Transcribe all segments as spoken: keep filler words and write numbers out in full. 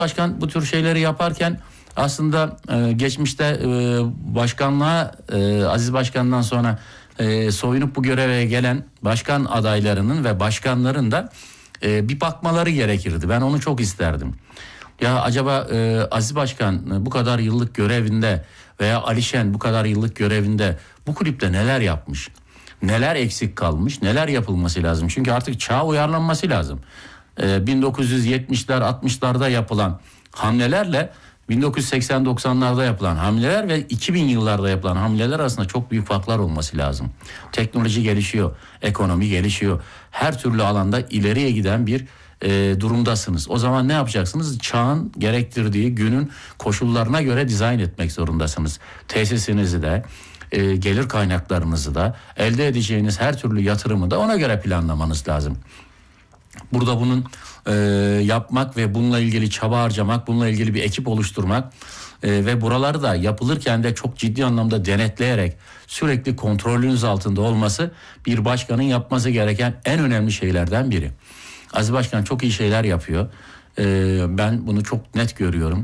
Başkan bu tür şeyleri yaparken aslında e, geçmişte e, başkanlığa e, Aziz Başkan'dan sonra e, soyunup bu göreve gelen başkan adaylarının ve başkanların da e, bir bakmaları gerekirdi. Ben onu çok isterdim. Ya acaba e, Aziz Başkan e, bu kadar yıllık görevinde veya Alişen bu kadar yıllık görevinde bu kulüpte neler yapmış? Neler eksik kalmış? Neler yapılması lazım? Çünkü artık çağa uyarlanması lazım. E, bin dokuz yüz yetmişler altmışlarda yapılan hamlelerle bin dokuz yüz seksen doksanlarda yapılan hamleler ve iki bin yıllarda yapılan hamleler arasında çok büyük farklar olması lazım. Teknoloji gelişiyor, ekonomi gelişiyor. Her türlü alanda ileriye giden bir e, durumdasınız. O zaman ne yapacaksınız? Çağın gerektirdiği günün koşullarına göre dizayn etmek zorundasınız. Tesisinizi de, e, gelir kaynaklarınızı da, elde edeceğiniz her türlü yatırımı da ona göre planlamanız lazım. Burada bunun e, yapmak ve bununla ilgili çaba harcamak, bununla ilgili bir ekip oluşturmak e, ve buraları da yapılırken de çok ciddi anlamda denetleyerek sürekli kontrolünüz altında olması bir başkanın yapması gereken en önemli şeylerden biri. Aziz Başkan çok iyi şeyler yapıyor. E, ben bunu çok net görüyorum.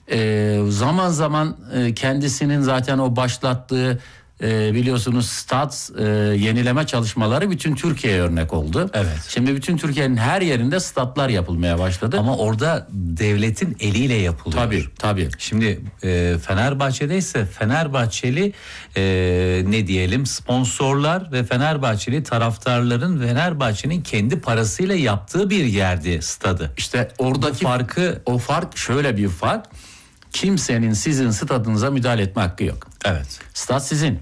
E, zaman zaman e, kendisinin zaten o başlattığı Ee, biliyorsunuz stat e, yenileme çalışmaları bütün Türkiye'ye örnek oldu. Evet. Şimdi bütün Türkiye'nin her yerinde statlar yapılmaya başladı. Ama orada devletin eliyle yapılıyor. Tabii tabii. Şimdi e, Fenerbahçe'de ise Fenerbahçeli e, ne diyelim sponsorlar ve Fenerbahçeli taraftarların Fenerbahçe'nin kendi parasıyla yaptığı bir yerdi stadı. İşte oradaki Bu farkı, o fark şöyle bir fark. Kimsenin sizin stadınıza müdahale etme hakkı yok. Evet. Stat sizin.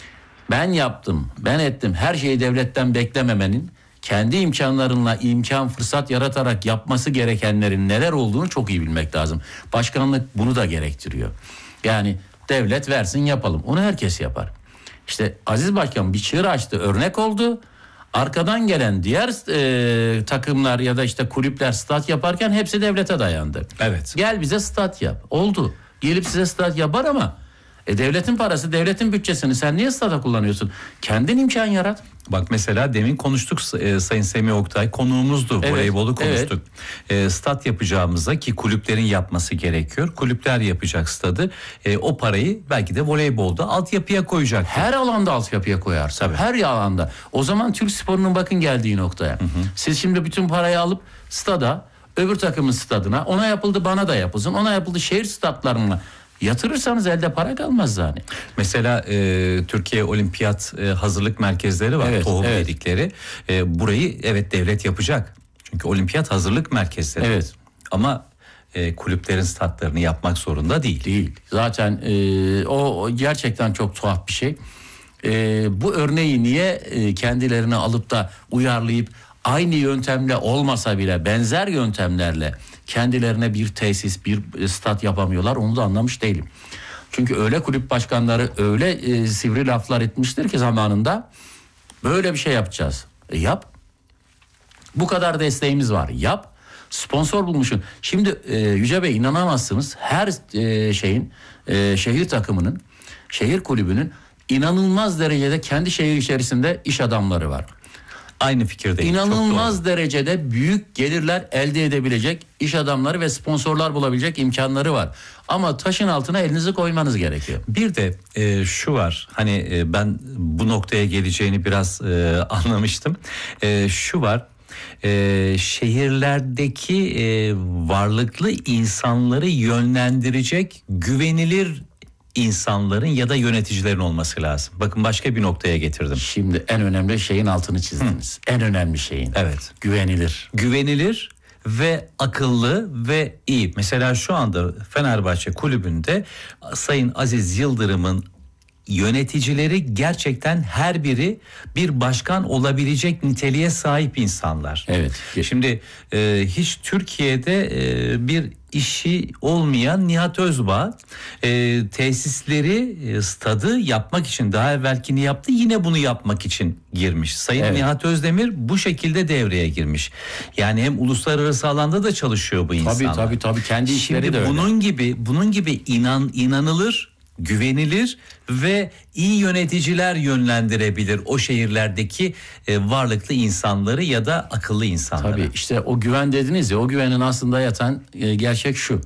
Ben yaptım, ben ettim. Her şeyi devletten beklememenin, kendi imkanlarınla imkan, fırsat yaratarak yapması gerekenlerin neler olduğunu çok iyi bilmek lazım. Başkanlık bunu da gerektiriyor. Yani devlet versin yapalım. Onu herkes yapar. İşte Aziz Başkan bir çığır açtı, örnek oldu. Arkadan gelen diğer e, takımlar ya da işte kulüpler stat yaparken hepsi devlete dayandı. Evet. Gel bize stat yap. Oldu. Gelip size stat yapar ama e, devletin parası, devletin bütçesini sen niye stada kullanıyorsun? Kendin imkan yarat. Bak mesela demin konuştuk e, Sayın Semih Oktay konuğumuzdu, Evet, voleybolu konuştuk. Evet. E, stat yapacağımıza ki kulüplerin yapması gerekiyor. Kulüpler yapacak stadı. E, o parayı belki de voleybolda altyapıya koyacak. Her alanda altyapıya koyarsa, Tabii. her alanda. O zaman Türk sporunun bakın geldiği noktaya. Hı hı. Siz şimdi bütün parayı alıp stada, öbür takımın stadına, ona yapıldı bana da yapılsın, ona yapıldı şehir statlarına yatırırsanız elde para kalmaz yani. Mesela e, Türkiye Olimpiyat e, hazırlık merkezleri var, evet, tohum evet. dedikleri. E, burayı evet devlet yapacak. Çünkü olimpiyat hazırlık merkezleri. Evet. Ama e, kulüplerin statlarını yapmak zorunda değil. Değil. Zaten e, o, o gerçekten çok tuhaf bir şey. E, bu örneği niye e, kendilerine alıp da uyarlayıp aynı yöntemle olmasa bile benzer yöntemlerle kendilerine bir tesis, bir stat yapamıyorlar, onu da anlamış değilim. Çünkü öyle kulüp başkanları öyle e, sivri laflar etmiştir ki zamanında böyle bir şey yapacağız. E, yap. Bu kadar desteğimiz var. Yap. Sponsor bulmuşsun. Şimdi e, Yüce Bey inanamazsınız. Her e, şeyin, e, şehir takımının, şehir kulübünün inanılmaz derecede kendi şehir içerisinde iş adamları var. Aynı fikirdeyim. İnanılmaz derecede büyük gelirler elde edebilecek iş adamları ve sponsorlar bulabilecek imkanları var. Ama taşın altına elinizi koymanız gerekiyor. Bir de e, şu var, hani e, ben bu noktaya geleceğini biraz e, anlamıştım. E, şu var, e, şehirlerdeki e, varlıklı insanları yönlendirecek güvenilir insanların ya da yöneticilerin olması lazım. Bakın başka bir noktaya getirdim. Şimdi en önemli şeyin altını çizdiniz. Hı. En önemli şeyin. Evet. Güvenilir. Güvenilir ve akıllı ve iyi. Mesela şu anda Fenerbahçe kulübünde Sayın Aziz Yıldırım'ın yöneticileri gerçekten her biri bir başkan olabilecek niteliğe sahip insanlar. Evet. Şimdi e, hiç Türkiye'de e, bir işi olmayan Nihat Özbağ e, tesisleri, e, stadı yapmak için daha evvelkini yaptı, yine bunu yapmak için girmiş. Sayın evet. Nihat Özdemir bu şekilde devreye girmiş. Yani hem uluslararası alanda da çalışıyor bu insanlar. Tabii tabii tabii kendi işleri Şimdi de öyle. bunun gibi bunun gibi inan inanılır güvenilir ve iyi yöneticiler yönlendirebilir o şehirlerdeki e, varlıklı insanları ya da akıllı insanları. Tabii işte o güven dediniz ya, o güvenin aslında yatan e, gerçek şu.